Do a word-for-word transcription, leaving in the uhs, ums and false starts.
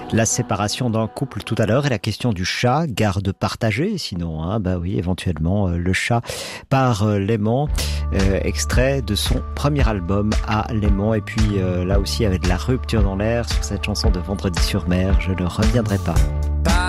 La séparation d'un couple tout à l'heure et la question du chat, garde partagée, sinon, hein, bah oui, éventuellement, euh, le chat par euh, Léman, euh, extrait de son premier album à Léman. Et puis euh, là aussi, avec de la rupture dans l'air sur cette chanson de Vendredi sur mer, je ne reviendrai pas.